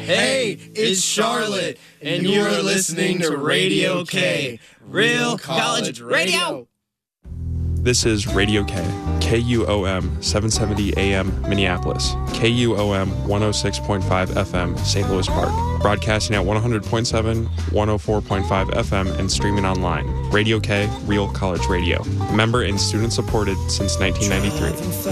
Hey, it's Charlotte, and you're listening to Radio K, Real College Radio. This is Radio K, KUOM 770 AM Minneapolis, KUOM 106.5 FM St. Louis Park, broadcasting at 100.7, 104.5 FM, and streaming online. Radio K, Real College Radio. Member and student supported since 1993.